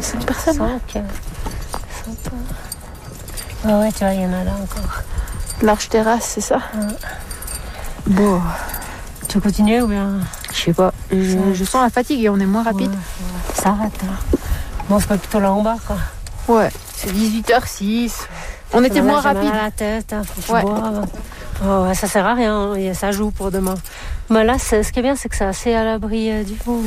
5 personnes. 5. Ah ouais, tu vois, il y en a là encore. Large terrasse, c'est ça? Bon. Tu veux continuer ou bien? Je sais pas. Je sens la fatigue et on est moins rapide. Ouais. Ça arrête. Hein. Bon, on se met plutôt là en bas, quoi. Ouais, c'est 18h06. On était moins rapide. À la tête, hein, faut que tu boives. Oh, ouais, ça sert à rien, hein, et ça joue pour demain. Mais là, ce qui est bien, c'est que c'est assez à l'abri du vent.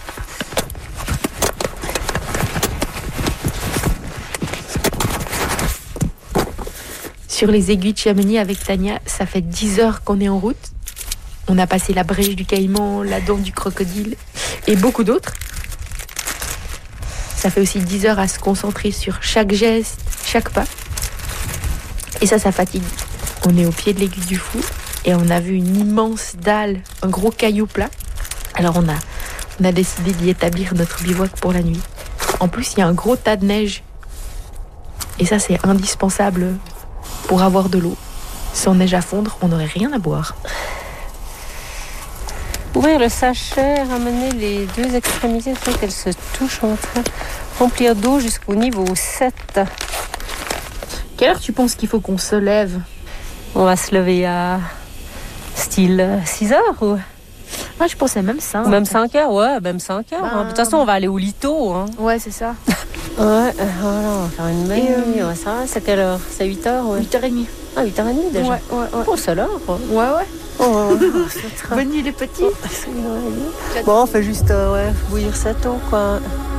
Sur les aiguilles de Chamonix avec Tania, ça fait 10 heures qu'on est en route. On a passé la brèche du Caïman, la dent du crocodile et beaucoup d'autres. Ça fait aussi 10 heures à se concentrer sur chaque geste, chaque pas. Et ça fatigue. On est au pied de l'aiguille du Fou et on a vu une immense dalle, un gros caillou plat. Alors on a décidé d'y établir notre bivouac pour la nuit. En plus, il y a un gros tas de neige. Et ça, c'est indispensable pour avoir de l'eau. Sans neige à fondre, on n'aurait rien à boire. Ouvrir le sachet, ramener les deux extrémités, afin qu'elles se touchent entre elles. Remplir d'eau jusqu'au niveau 7. Quelle heure tu penses qu'il faut qu'on se lève? On va se lever à style 6 heures ou? Moi, je pensais même 5. Même 5 heures, ouais, même 5 heures. Hein. De toute façon, on va aller au Lito. Hein. Ouais, c'est ça. Ouais, voilà, on va faire une bonne nuit. Ouais, ça va, c'est quelle heure? C'est 8 heures, ouais. 8h30. Ah, 8h30 déjà? Ouais. Oh, c'est l'heure. Ouais. Oh, Bonne nuit les petits. Bon, on fait juste bouillir cette eau, quoi.